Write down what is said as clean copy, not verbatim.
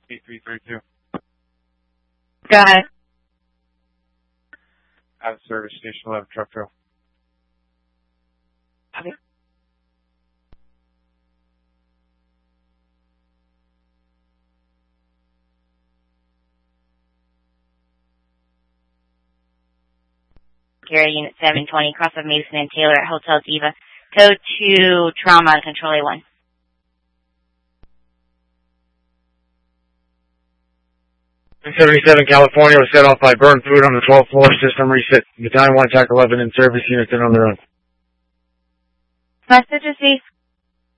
8332. Go ahead. Out of service, station 11, truck drill. Okay. Gary, Unit 720, cross of Mason and Taylor at Hotel Diva. Code 2, trauma, control A1. 77 California was set off by burn fluid on the 12th floor. System reset. Battalion 1 Attack 11 in service. Units in on the run. Message received.